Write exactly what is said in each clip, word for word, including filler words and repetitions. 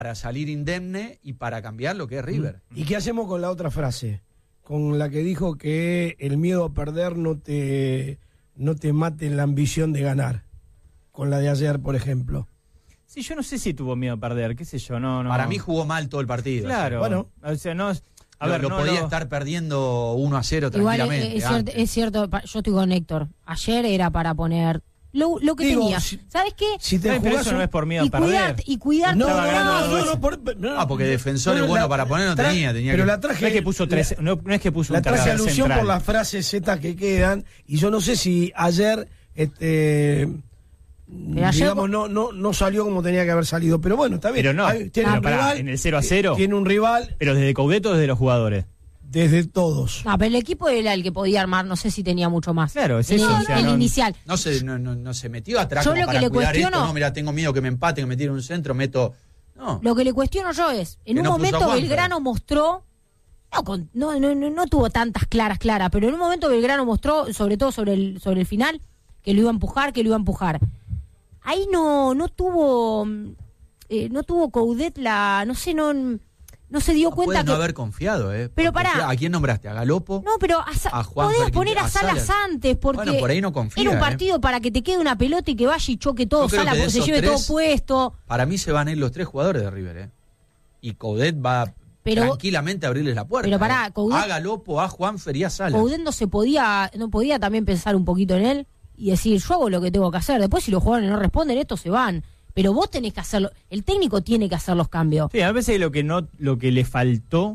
para salir indemne y para cambiar lo que es River. ¿Y qué hacemos con la otra frase? Con la que dijo que el miedo a perder no te, no te mate la ambición de ganar. Con la de ayer, por ejemplo. Sí, yo no sé si tuvo miedo a perder, qué sé yo, no, no. Para mí jugó mal todo el partido. Claro. Bueno. O sea, no... A lo, ver, lo no, podía no. estar perdiendo uno a cero Igual tranquilamente. es, es, cierto, es cierto, yo estoy con Héctor. Ayer era para poner lo, lo que Digo, tenía. si- ¿Sabes qué? Si te Ay, pero jugás eso no un- es por miedo Y a perder. cuidar, y cuidar No, no, Estaba no, ganando no, dos. no, por- no, Ah, porque defensores no, bueno la- para poner no tra- tenía, tenía Pero que- la traje... No es que puso tres, la- no, no es que puso La un traje tercer alusión central. por las frases Z que quedan, y yo no sé si ayer, este, ayer digamos, con- no, no, no salió como tenía que haber salido, pero bueno, está bien. Pero no, Hay- tiene pero un pará, rival, en el cero a cero. tiene un rival Pero desde Coudet o desde los jugadores. desde todos. No, pero el equipo era el que podía armar, no sé si tenía mucho más. Claro, es En eso, el, o sea, el no- inicial. No se, no, no, no se metió atrás Yo como lo que para le cuidar cuestiono- esto. No, mira, tengo miedo que me empaten, que me tiren un centro, meto... No. Lo que le cuestiono yo es, en Que un no puso a momento Juanfer. Belgrano mostró, no, con- no, no, no, no tuvo tantas claras, claras, pero en un momento Belgrano mostró, sobre todo sobre el, sobre el final, que lo iba a empujar, que lo iba a empujar. Ahí no, no tuvo, eh, no tuvo Coudet la, no sé, no, no se dio No cuenta puede que... no haber confiado, ¿eh? Pero Porque, pará. ¿a quién nombraste? ¿A Galopo? No, pero a Sa- A Juanfer, podías que- poner a a Salas Salas. antes, porque Bueno, por ahí no confía, era un ¿eh? partido para que te quede una pelota y que vaya y choque todo, Yo creo Salas que de porque se esos lleve tres- todo puesto. Para mí se van a ir los tres jugadores de River, ¿eh? Y Coudet va Pero- tranquilamente a abrirles la puerta. pero pará, ¿eh? Coudet- A Galopo, a Juanfer y a Salas. Coudet no se podía, no podía también pensar un poquito en él y decir, yo hago lo que tengo que hacer. Después si los jugadores no responden, estos se van. Pero vos tenés que hacerlo, el técnico tiene que hacer los cambios. Sí, a veces lo que no, lo que le faltó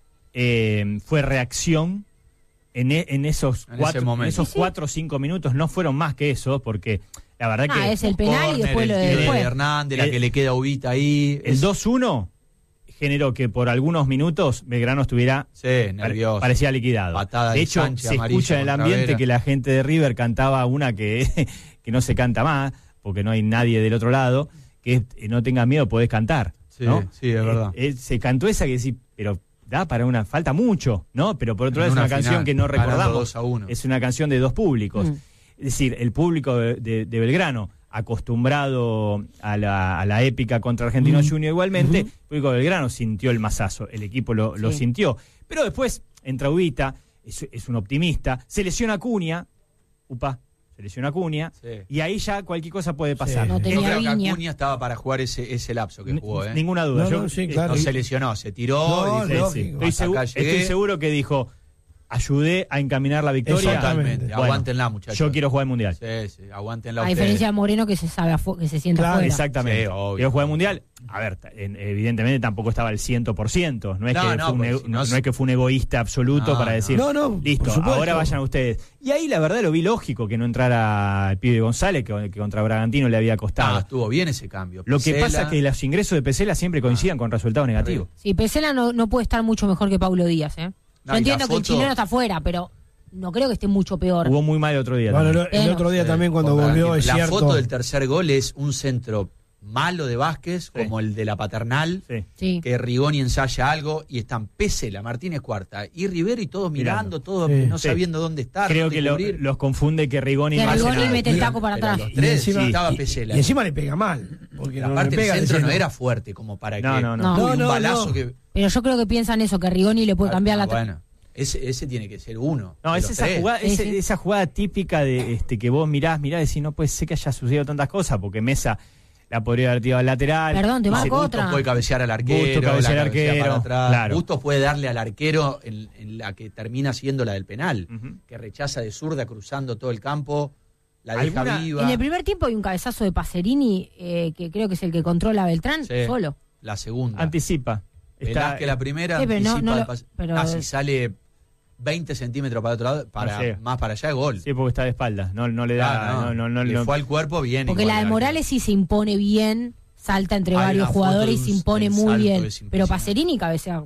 eh, fue reacción en, e- en esos En cuatro, ese momento. en esos Sí, sí. cuatro o cinco minutos. No fueron más que eso, porque la verdad Ah, que es el penal y Corner, después el lo de tiro después. Hernández, la El- que le queda a Ubita ahí. el Es- dos uno generó que por algunos minutos Belgrano estuviera Sí, nervioso. parecía liquidado. Patada de de hecho, Sánchez, se amarilla escucha en el contra ambiente Vera. que la gente de River cantaba una que, que no se canta más, porque no hay nadie del otro lado, que es, eh, no tengas miedo, podés cantar. Sí, ¿no? sí, es Eh, verdad. eh, se cantó esa que decís, pero da para una, falta mucho, ¿no? Pero por otro En lado es una una canción final, que no ganando recordamos. dos a uno. Es una canción de dos públicos. Mm. Es decir, el público de, de- de Belgrano, acostumbrado a la, a la épica contra Argentino Junior igualmente, el público de Belgrano sintió el mazazo, el equipo lo, lo Sí. sintió. Pero después entra Ubita, es, es un optimista, se lesiona Acuña, upa, se lesiona Acuña, Sí. y ahí ya cualquier cosa puede pasar. No Yo tenía creo que Viña. Acuña estaba para jugar ese, ese lapso que N- jugó, ¿eh? Ninguna duda. No, Yo- no, sí, eh, claro. No se lesionó, se tiró No, y Sí, dijo, sí. lógico. Estoy, hasta segu- acá llegué. estoy seguro que dijo, ayudé a encaminar la victoria. Exactamente. Bueno, Aguántenla, muchachos. Yo quiero jugar el Mundial. Sí, sí, aguántenla A ustedes. diferencia de Moreno que se sabe afu- que se siente Claro, afuera. Exactamente. Sí, obvio. Quiero jugar el Mundial. A ver, ta- en- evidentemente tampoco estaba al cien por ciento. No es, No, que, no, fue un, porque ego- si no no es- es que fue un egoísta absoluto No, para no. decir, No, no, listo, por supuesto. ahora vayan ustedes. Y ahí la verdad lo vi lógico que no entrara el pibe González, que, que contra Bragantino le había Ah, costado. estuvo bien ese cambio. Lo que Pesela, pasa es que los ingresos de Pesela siempre coincidan con resultados negativos. Sí, Pesela no, no puede estar mucho mejor que Paulo Díaz, ¿eh? No, Yo y entiendo la que el foto- chileno está afuera, pero no creo que esté mucho peor. Jugó muy mal el otro día. Bueno, también. el, el Bueno. otro día Sí, también cuando contra volvió, Argentina. es La cierto. foto del tercer gol es un centro malo de Vázquez, como el de la Paternal, Sí. Sí. que Rigoni ensaya algo y están Pesela, Martínez Cuarta y Rivero y todos mirando, Mirando. todos Sí. no Sí. sabiendo dónde estar. Creo dónde que lo- cubrir. los confunde que Rigoni Que no hace Rigoni nada. mete el taco para Pero atrás. los tres, y encima, sí, estaba y- Pesela. y encima le pega mal. Porque Y no aparte le pega el centro no diciendo- era fuerte como para No, que no, no. Uy, No, un no, balazo no. que Pero yo creo que piensan eso, que Rigoni le puede cambiar Ah, la... tra- bueno, ese, ese tiene que ser uno. No, de es los esa tres. jugada, Sí, ese- sí. esa jugada típica de este que vos mirás, mirás y decís, no puede ser que haya sucedido tantas cosas, porque Mesa la podría haber tirado al lateral. Perdón, te Y se- marco Bustos otra. puede cabecear al arquero, Bustos cabecea la al cabecea arquero, para atrás. claro. Bustos puede darle al arquero en, en la que termina siendo la del penal, Ujú. que rechaza de zurda cruzando todo el campo, la deja ¿Alguna- viva. En el primer tiempo hay un cabezazo de Pacerini, eh, que creo que es el que controla a Beltrán, Sí. solo. La segunda. Anticipa. Está- Velázquez la primera, Sí, pero no- anticipa no el lo- pas- pero- Ah, si sale veinte centímetros para otro lado, para No sé. más para allá es gol. Sí, porque está de espaldas. No, no le da. Ah, no, no, no, le no- fue al cuerpo bien. Porque igual la de el Morales sí se impone bien, salta entre Hay una varios foto jugadores y de se un- impone del muy salto, bien. es Pero impresionante. Pacerini cabecea.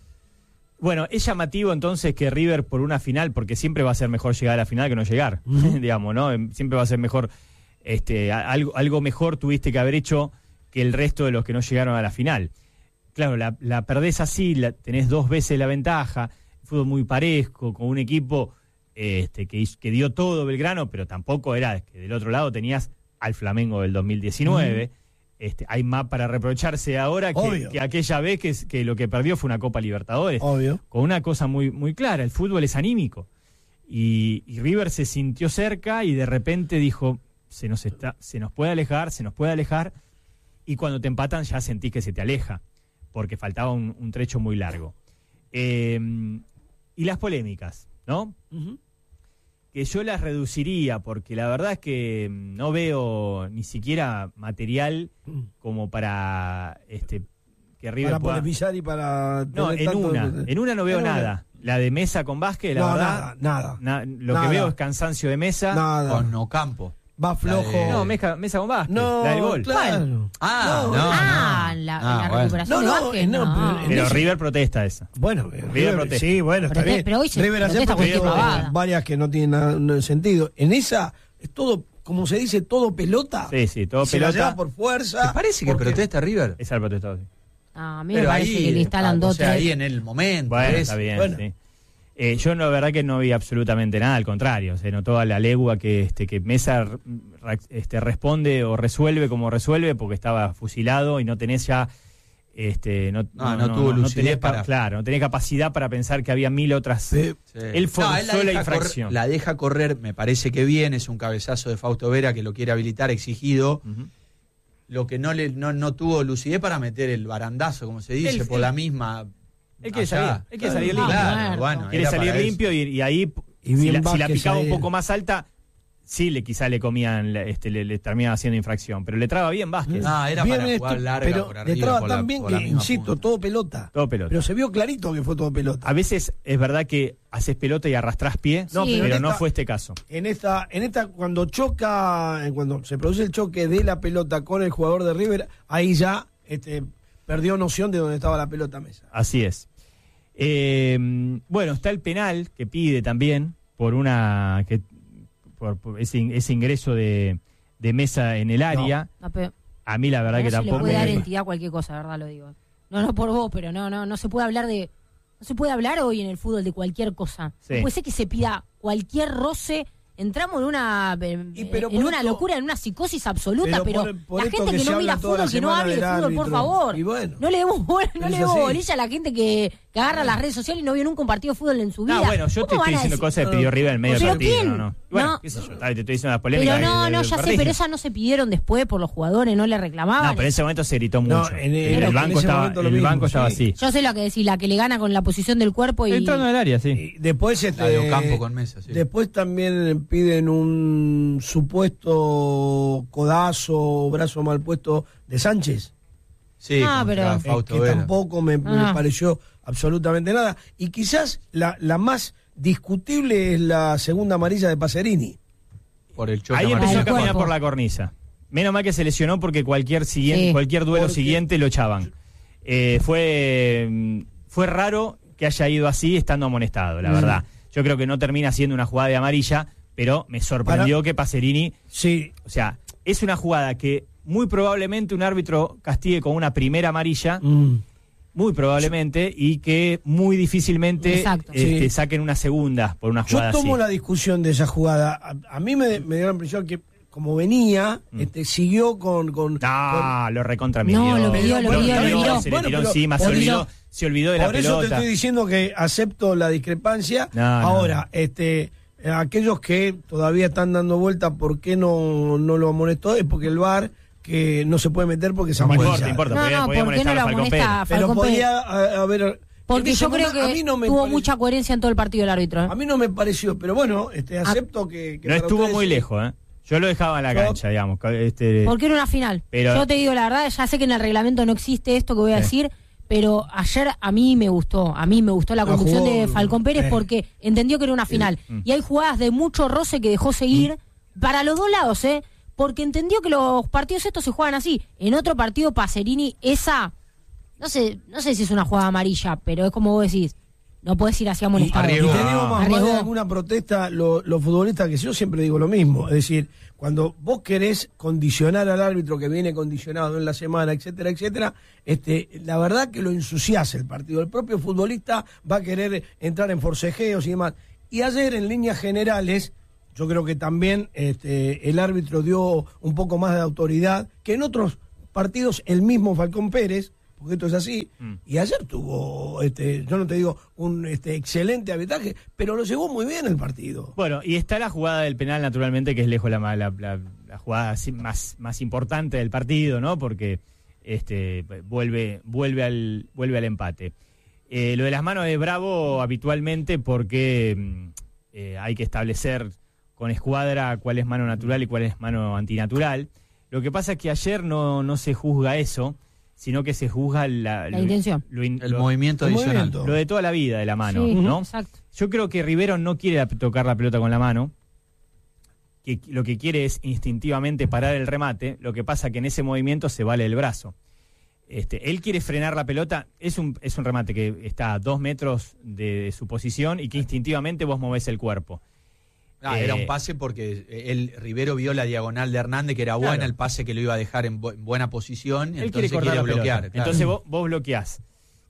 Bueno, es llamativo entonces que River por una final, porque siempre va a ser mejor llegar a la final que no llegar, digamos, ¿no? Em, Siempre va a ser mejor, este, a- algo, algo mejor tuviste que haber hecho que el resto de los que no llegaron a la final. Claro, la, la perdés así, la, tenés dos veces la ventaja, fútbol muy parejo, con un equipo este, que, hizo- que dio todo Belgrano, pero tampoco era que del otro lado tenías al Flamengo del dos mil diecinueve, Este, hay más para reprocharse ahora que, que aquella vez que, que lo que perdió fue una Copa Libertadores. Obvio. Con una cosa muy, muy clara, el fútbol es anímico. Y, y River se sintió cerca y de repente dijo, se nos, está, se nos puede alejar, se nos puede alejar. Y cuando te empatan ya sentís que se te aleja, porque faltaba un, un trecho muy largo. Eh, y las polémicas, ¿no? Uh-huh. Que yo las reduciría, porque la verdad es que no veo ni siquiera material como para este que River para pueda... polemizar y para... No, en tanto... una, en una no veo en nada. Una. La de Mesa con Vázquez, la no, verdad... nada, nada. Na, lo nada. que veo es cansancio de Mesa. Nada. Con Ocampo. Va flojo. De... No, Mesa, Mesa con Vázquez, no, la del gol. Claro. Ah, no, no, no. Ah, la, Ah, la bueno. recuperación No, no, de Vázquez, no, no. pero- Pero Ese- River protesta esa. Bueno, River River, protesta. sí, bueno, está Prote- bien. pero hoy se River ayer protesta protestó cualquier pavada. varias que no tienen nada, no sentido. En esa es todo, como se dice, todo pelota. Sí, sí, todo Y se la pelota. lleva por fuerza. ¿Te parece que porque- protesta River? Esa el protestado, sí. Ah, a mí me Pero parece ahí, que le instalan o dos, sea, tres. ahí en el momento. Bueno, es- está bien, bueno. sí. Eh, yo no, la verdad que no vi absolutamente nada, al contrario, se notó a la legua que este que Mesa re- este, responde o resuelve como resuelve porque estaba fusilado y no tenés ya este no, No, no tuvo no lucidez tenés ca- para- claro, no tenés capacidad para pensar que había mil otras. Sí. Sí. Él forzó él la deja infracción. correr- la deja correr, me parece que bien, es un cabezazo de Fausto Vera que lo quiere habilitar, exigido. Ujú. Lo que no le no, no tuvo lucidez para meter el barandazo, como se dice, Él- por él- la misma. Él quiere allá. salir, él quiere salir Claro, limpio. claro, bueno, Quiere era salir para eso. limpio y, y ahí Y si, bien la, si la Vázquez picaba ahí. un poco más alta, sí le quizá le comían, la- este, le, le terminaban haciendo infracción, pero le traba bien Vázquez. No, era Bien para jugar esto, larga pero por le arriba, traba por la- tan bien por la que, misma insisto, punta. todo pelota. Todo pelota. Pero se vio clarito que fue todo pelota. A veces es verdad que haces pelota y arrastrás pie, No, Sí. pero, pero en no esta- fue este caso. En esta, en esta, cuando choca, eh, cuando se produce el choque de la pelota con el jugador de River, ahí ya este, perdió noción de dónde estaba la pelota Mesa. Así es. Eh, bueno, está el penal que pide también por una que por, por ese, in- ese ingreso de, de Mesa en el área. No, pero A mí la verdad no que se le tampoco puede dar me- entidad a cualquier cosa, verdad lo digo. No, no por vos, pero no, no, no se puede hablar de, no se puede hablar hoy en el fútbol de cualquier cosa. Sí. No puede ser que se pida cualquier roce. Entramos en una eh, Y pero en por una esto- locura, en una psicosis absoluta, pero, Pero por- por la esto gente que que, se no mira habla toda la fútbol, que no semana hable de del fútbol, por árbitro. favor. Y bueno. no le demos bola, no Pero le es demos así. bolilla a la gente que, que agarra las redes sociales y no vio nunca un partido de fútbol en su vida. Ah, bueno, yo te ¿Cómo estoy van a diciendo decir? cosas que pidió River en medio del ¿Pero partido. quién? No, no. Bueno, No. qué sé yo, te estoy diciendo las polémicas. Pero no, de- no, de ya sé, Perdí. pero esas no se pidieron después por los jugadores, no le reclamaban. No, pero en ese momento se gritó No, mucho. en el- el, en banco ese estaba, momento lo el mismo, banco estaba sí. así. Yo sé lo que decir, la que le gana con la posición del cuerpo y... Entrando en el área, sí. Y después este, La de Ocampo con Mesa, sí. después también piden un supuesto codazo, brazo mal puesto de Sánchez. Sí, No, contra pero- Eh, Fausto que Vera. tampoco me, me Ah. pareció absolutamente nada. Y quizás la, la más discutible es la segunda amarilla de Pacerini. Por el choque Ahí amarillo. empezó a el caminar cuerpo. por la cornisa. Menos mal que se lesionó porque cualquier siguiente, Sí. cualquier duelo Porque- siguiente lo echaban. Eh, fue, mm, fue raro que haya ido así estando amonestado, la Mm. verdad. Yo creo que no termina siendo una jugada de amarilla, pero me sorprendió Para- que Pacerini, Sí, o sea, es una jugada que muy probablemente un árbitro castigue con una primera amarilla, mm, muy probablemente, y que muy difícilmente Exacto. este, Sí. saquen una segunda por una yo jugada tomo así. la discusión de esa jugada. A, a mí me, me dio la impresión que como venía, este, siguió con... con, No, lo recontra No, lo pidió, lo pidió, lo miró. Se le Bueno, tiró pero encima, se por olvidó, eso- se olvidó de Por la eso te pelota. estoy diciendo que acepto la discrepancia. No, no. Ahora, este, aquellos que todavía están dando vuelta, ¿por qué no, no lo amonestó? Es porque el V A R que no se puede meter porque es No amarilla. importa, importa. No, podía- no, podía ¿por qué no molestar lo a Falcón amonesta a Pérez. Pero Falcón podía Pérez? a- haber... Porque en ese yo creo momento, a que mí no me tuvo pare- mucha coherencia en todo el partido el árbitro. ¿eh? A mí no me pareció, pero bueno, este, acepto que, que No para estuvo ustedes muy sí. lejos, ¿eh? Yo lo dejaba en la Yo- cancha, digamos. Este, Porque era una final. Pero- Yo te digo la verdad, ya sé que en el reglamento no existe esto que voy a Sí. decir, pero ayer a mí me gustó, a mí me gustó la No, conducción jugó- de Falcón Pérez eh. porque entendió que era una final. Mm. Y hay jugadas de mucho roce que dejó seguir para los dos lados, ¿eh? Porque entendió que los partidos estos se juegan así. En otro partido, Pacerini, esa, no sé, no sé si es una jugada amarilla, pero es como vos decís, no podés ir así Y, amonestado. y te Arriesgó. digo más, más de Arriesgó. alguna protesta, lo- los futbolistas, que yo siempre digo lo mismo, es decir, cuando vos querés condicionar al árbitro que viene condicionado en la semana, etcétera, etcétera, este, la verdad que lo ensuciás el partido. El propio futbolista va a querer entrar en forcejeos y demás. Y ayer, en líneas generales, yo creo que también este, el árbitro dio un poco más de autoridad que en otros partidos el mismo Falcón Pérez, porque esto es así, Mm. y ayer tuvo, este, yo no te digo un este, excelente arbitraje, pero lo llevó muy bien el partido. Bueno, y está la jugada del penal, naturalmente, que es lejos la, la, la, la jugada así más, más importante del partido, ¿no? Porque este vuelve, vuelve, al, vuelve al empate. Eh, lo de las manos es bravo habitualmente porque eh, hay que establecer con escuadra cuál es mano natural y cuál es mano antinatural. Lo que pasa es que ayer no, no se juzga eso, sino que se juzga la, La lo, intención. lo in- El lo- movimiento el adicional. movimiento. lo de toda la vida de la mano, Sí, ¿no? exacto. Yo creo que Rivero no quiere la- tocar la pelota con la mano, que lo que quiere es instintivamente parar el remate, lo que pasa que en ese movimiento se vale el brazo. Este, él quiere frenar la pelota, es un, es un remate que está a dos metros de, de su posición y que instintivamente vos movés el cuerpo. Ah, Eh, era un pase porque él, Rivero vio la diagonal de Hernández, que era Claro. buena, el pase que lo iba a dejar en, bu- en buena posición, Él quiere entonces cortar quiere la bloquear. pelota. claro. Entonces vos, vos bloqueás.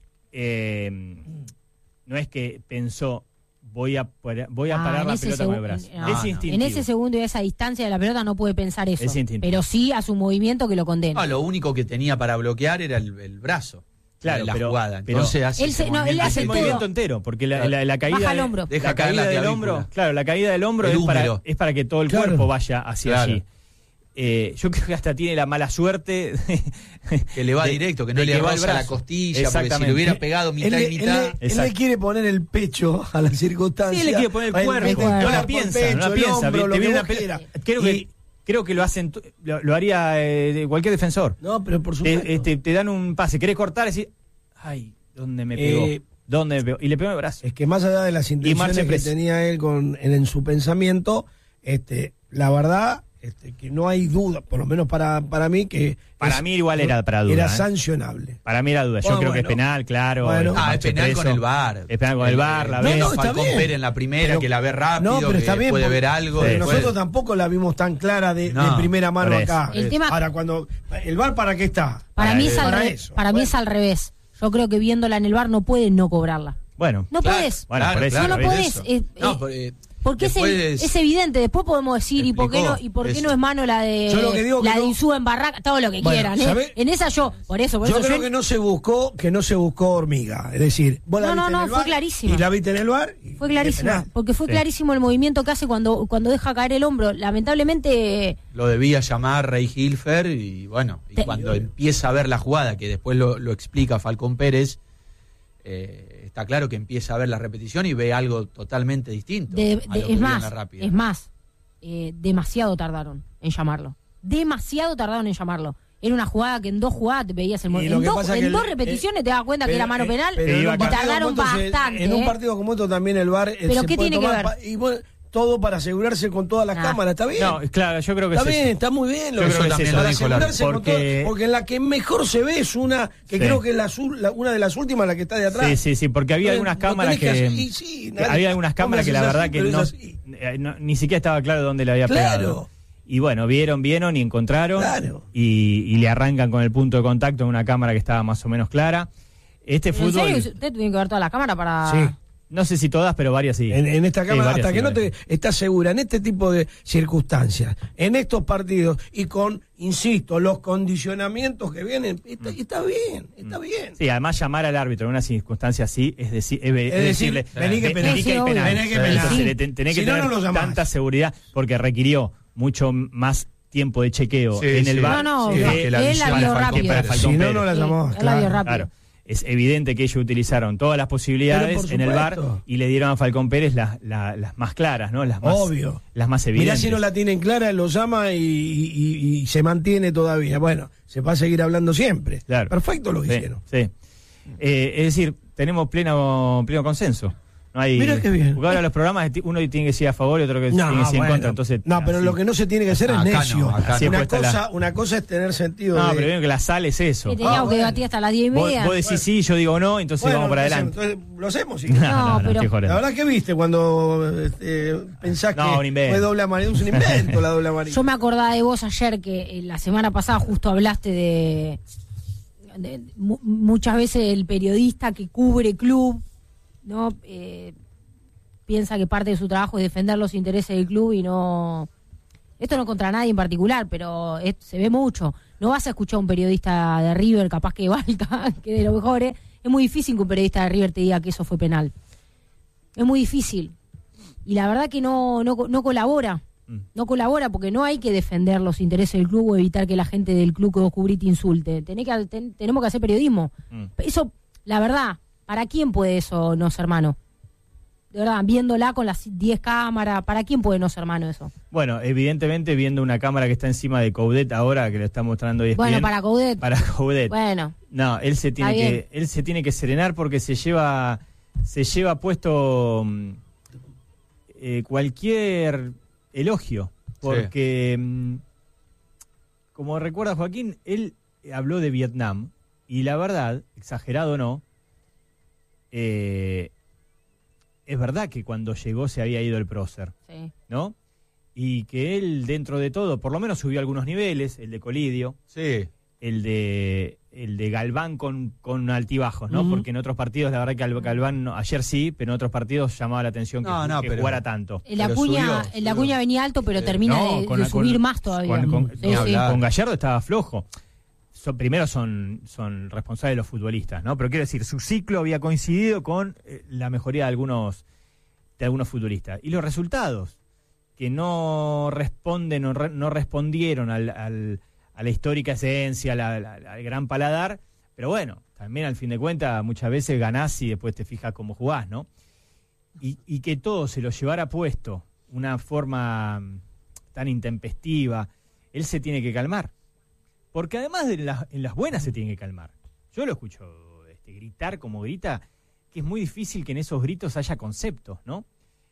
Eh, no es que pensó, voy a, par- voy a Ah, parar en la ese pelota con el segu- brazo. no, es no. instintivo. En ese segundo y a esa distancia de la pelota no puede pensar eso. Es instintivo. Pero sí a su movimiento que lo condena. No, lo único que tenía para bloquear era el, el brazo. Claro, la pero- jugada. pero- Entonces hace Él ese se- no, él movimiento hace el todo. movimiento entero, porque la, Claro. la- la caída, Baja el de- hombro. Deja la caer caída la del clavícula. hombro, claro, la caída del hombro El es para, húmero. es para que todo el Claro. cuerpo vaya hacia Claro. allí. Eh, yo creo que hasta tiene la mala suerte de- Que le va de- directo, que no de le va el roza la brazo. costilla, porque si Exactamente. le hubiera pegado mitad él, le- y él mitad. le- él le Exacto. quiere poner el pecho a las circunstancias. Sí, le quiere poner el Él cuerpo, mete el no la cuerpo, piensa, el no la pecho, el piensa. hombro, te lo que viene vos una pe- quieras. creo Y- que creo que lo hacen t- lo, lo haría eh, cualquier defensor. No, pero por supuesto. Te, este, te dan un pase, querés cortar y decís, ay, ¿dónde me pegó? Eh, ¿Dónde me pegó? Y le pegó en el brazo. Es que más allá de las intenciones marcha que presa. tenía él con, en, en su pensamiento, este, la verdad, este, que no hay duda, por lo menos para, para mí, que Para es- mí igual era para duda, Era ¿eh? sancionable. Para mí era duda. Yo Bueno, creo que es bueno. penal, claro. Bueno. este, Ah, es marcha penal preso. con el V A R. Es penal con el V A R, la Eh, ves. No, no, está Falcón bien. Pérez en la primera, Pero- que la ve rápido, No, pero que está bien, puede porque- ver algo. porque después- nosotros tampoco la vimos tan clara de, No, de primera mano por eso. acá. El tema- Ahora, cuando. ¿El V A R para qué está? Para, Para mí el- es al, para re- eso. para mí Bueno. es al revés. Yo creo que viéndola en el bar no puedes no cobrarla. Bueno, No Claro, podés. Bueno, claro, por eso, claro, no lo es podés. eso. eh, No, eh, por- eh, Porque es, después- es evidente, después podemos decir y por qué explicó no y por qué eso. no es mano la de Yo lo que digo que la de no- Insúa en Barraca, todo lo que Bueno, quieran, ¿eh? ¿sabe? En esa yo, por eso, por Yo eso creo yo- que no se buscó, que no se buscó hormiga. Es decir, vos la No, no, viste en no, el fue V A R clarísima. Y la viste en el V A R. y- fue y es clarísimo, penal. porque fue Sí. clarísimo el movimiento que hace cuando cuando deja caer el hombro. Lamentablemente Lo debía llamar Rey Hilfer y bueno, y Te- cuando empieza a ver la jugada, que después lo, lo explica Falcón Pérez, eh, está claro que empieza a ver la repetición y ve algo totalmente distinto. de- a de- lo que es vio en más, la rápida. es más, eh, demasiado tardaron en llamarlo. Demasiado tardaron en llamarlo. Era una jugada que en dos jugadas te veías el Y movimiento. lo En, que dos, pasa en que el- dos repeticiones eh, te das cuenta que pero, era mano eh, penal pero en en un un partido partido tardaron como estos, bastante. En un ¿eh? partido como esto también el V A R. eh, ¿Pero se qué puede tiene que tomar ver? pa- y bueno, todo para asegurarse con todas las Ah. cámaras, ¿está bien? no, claro, yo creo que Está es bien, eso. está muy bien. Lo Yo que creo que también es eso, para dijo Larry, asegurarse con porque- todo, porque en la que mejor se ve es una que Sí. creo que es la, azul- la- una de las últimas, la que está de atrás. Sí, sí, sí, porque había Entonces, algunas lo cámaras tenés que, hacer- y sí, que nadie- había algunas vos me cámaras que la decís verdad así, que pero es no, así. eh, no- ni siquiera estaba claro dónde le había Claro. pegado. Y bueno, vieron, vieron y encontraron Claro. y, y le arrancan con el punto de contacto en una cámara que estaba más o menos clara. Este ¿En fútbol, serio? ¿Usted tiene que ver toda la cámara para...? Sí. no sé si todas, pero varias sí. En, en esta Sí, cámara, varias hasta sí, que no te varias. estás segura, en este tipo de circunstancias, en estos partidos y con, insisto, los condicionamientos que vienen, está, está bien, está bien. Sí, además llamar al árbitro en una circunstancia así es, decir, es, es Es decir, decirle, vení que "Ve- penal". vení que hay Sí, penal". obvio. Vení que penal. Entonces Sí. le ten- tenés que Si no, tener no lo llamás. tanta seguridad porque requirió mucho más tiempo de chequeo Sí, en sí. el V A R. No, no, Sí, que que la él la visión vio de Falcón rápido. Pérez. Falcón Si no, Pérez. no la Sí, llamamos. él la vio claro. rápido. Claro. Es evidente que ellos utilizaron todas las posibilidades Pero por en el V A R supuesto. y le dieron a Falcón Pérez las, las, las más claras, ¿no? Las más, Obvio. las más Mirá evidentes. si no la tienen clara, lo llama y, y- y se mantiene todavía. Bueno, se va a seguir hablando siempre. Claro. Perfecto lo que Sí, hicieron. sí. Eh, es decir, tenemos pleno, pleno consenso. No hay, Mira qué bien. Porque ahora los programas, uno tiene que decir a favor y otro que tiene que decir en bueno. contra. Entonces, no, pero así. lo que no se tiene que hacer Acá es no, necio. acá no. una, Siempre está cosa, la- una cosa es tener sentido No, de... pero vieron que la sal es eso. Que teníamos Ah, que bueno. debatir hasta las diez y Vos, media. vos decís sí, yo digo no, entonces Bueno, vamos para entonces, adelante. entonces, lo hacemos. si No, querés. no, no, No, pero- estoy jodiendo. La verdad que viste cuando este, pensás No, que un invento. fue doble amarilla, es un invento la doble amarilla. Yo me acordaba de vos ayer que eh, la semana pasada justo hablaste de, de- mu- muchas veces el periodista que cubre club, ¿no? Eh, piensa que parte de su trabajo es defender los intereses del club y no... Esto no contra nadie en particular, pero es- se ve mucho. no vas a escuchar a un periodista de River, capaz que valga, que de lo mejor es, es muy difícil que un periodista de River te diga que eso fue penal. Es muy difícil. Y la verdad que no, no, no colabora. No colabora porque no hay que defender los intereses del club o evitar que la gente del club que vos cubrís te insulte. Tenés que, ten, tenemos que hacer periodismo. Mm. Eso, la verdad, ¿para quién puede eso no ser mano? De verdad, viéndola con las diez cámaras, ¿para quién puede no ser mano eso? Bueno, evidentemente viendo una cámara que está encima de Coudet ahora, que lo está mostrando E S P N. Bueno, para Coudet. Para Coudet. Bueno. No, él se tiene que él se tiene que serenar porque se lleva se lleva puesto eh, cualquier elogio, porque sí. Como recuerda Joaquín, él habló de Vietnam y la verdad, exagerado o no, eh, es verdad que cuando llegó se había ido el prócer, sí. ¿no? Y que él dentro de todo, por lo menos subió algunos niveles, el de Colidio, sí. el de el de Galván con, con altibajos, ¿no? Uh-huh. Porque en otros partidos, la verdad que Galván, no, ayer sí, pero en otros partidos llamaba la atención que, no, no, que pero, jugara tanto. El Acuña, el Acuña venía alto, pero termina no, de, con, de subir con, más todavía. Con, con, sí, no, sí. con Gallardo estaba flojo. So, primero son, son responsables los futbolistas, ¿no? Pero quiero decir, su ciclo había coincidido con eh, la mejoría de algunos, de algunos futbolistas. Y los resultados, que no responden o re, no respondieron al... al a la histórica esencia, la, la, la, al gran paladar, pero bueno, también al fin de cuentas muchas veces ganás y después te fijas cómo jugás, ¿no? Y, y que todo se lo llevara puesto, una forma tan intempestiva, él se tiene que calmar, porque además de la, en las buenas se tiene que calmar. Yo lo escucho este, gritar como grita, que es muy difícil que en esos gritos haya conceptos, ¿no?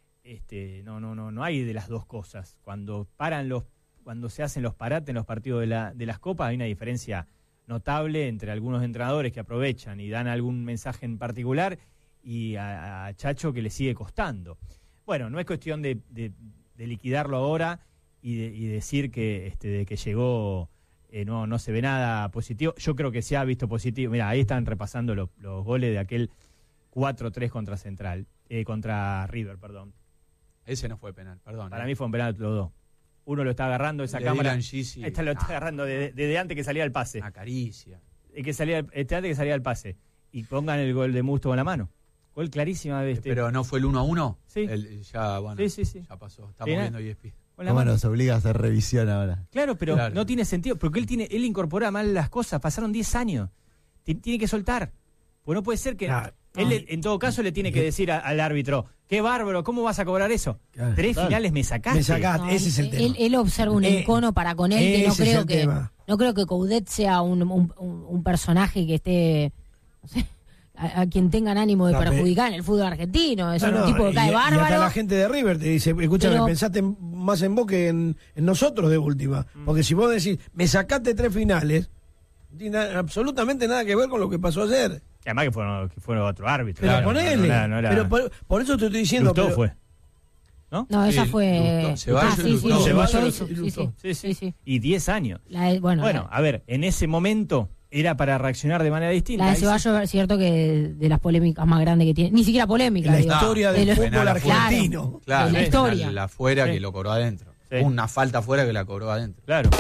Este, no, no, no, no hay de las dos cosas. Cuando paran los Cuando se hacen los parates en los partidos de, la, de las copas, hay una diferencia notable entre algunos entrenadores que aprovechan y dan algún mensaje en particular y a, a Chacho que le sigue costando. Bueno, no es cuestión de, de, de liquidarlo ahora y, de, y decir que este, de que llegó eh, no, no se ve nada positivo. Yo creo que se ha visto positivo. Mira, ahí están repasando lo, los goles de aquel cuatro tres contra Central, eh, contra River, perdón. Ese no fue penal, perdón. Para eh. mí fue un penal los dos. Uno lo está agarrando, esa de cámara. Gisi, esta lo está ah, agarrando desde de, de antes que salía el pase. Una caricia. De que salía, este antes que salía el pase. Y pongan el gol de Musto con la mano. Gol clarísima de este. Pero no fue el uno a uno. Sí. El, ya, bueno, sí, sí, sí. ya pasó. Estamos viendo E S P N. ¿Cómo nos obliga a hacer revisión ahora? Claro, pero claro. no tiene sentido. Porque él tiene él incorpora mal las cosas. Pasaron diez años. Tiene que soltar. Pues no puede ser que... Claro. Él, no. en todo caso, le tiene que decir a, al árbitro, qué bárbaro, ¿cómo vas a cobrar eso? Claro, Tres claro. finales me sacaste. Me sacaste, no, ese es el tema. Él, él observa un eh, encono para con él, que no creo que tema. no creo que Coudet sea un, un, un personaje que esté, no sé, a, a quien tengan ánimo de no, perjudicar en el fútbol argentino. Es no, un no, tipo que cae y, bárbaro. Y hasta la gente de River te dice, escúchame, pero, pensaste más en vos que en, en nosotros de última. Mm. Porque si vos decís, me sacaste tres finales, no tiene nada, absolutamente nada que ver con lo que pasó ayer. Que además que fueron, que fueron otro árbitro. Pero claro, ponele. No, no era, no era... Pero por, por eso te estoy diciendo. Lustó pero... fue. ¿No? No, esa sí, fue. Ceballos, ah, sí, sí, no, Ceballos, sí, sí, sí, sí, sí, sí. Y diez años. La de, bueno, bueno la... a ver, en ese momento era para reaccionar de manera distinta. La de Ceballos es cierto que de las polémicas más grandes que tiene. Ni siquiera polémica. La digo. historia no, del de fútbol claro, argentino. Claro, de la historia. La, la fuera sí. que lo cobró adentro. Sí. Una falta fuera que la cobró adentro. Claro.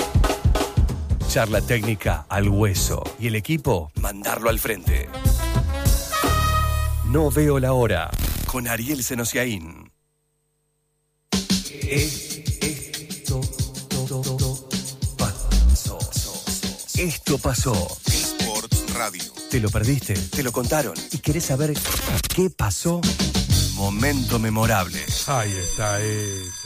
Charla técnica al hueso. Y el equipo, mandarlo al frente. No veo la hora. Con Ariel Senosiaín. Esto pasó. Esto pasó. Sports Radio. ¿Te lo perdiste? ¿Te lo contaron? ¿Y querés saber qué pasó? Momento memorable. Ahí está, es...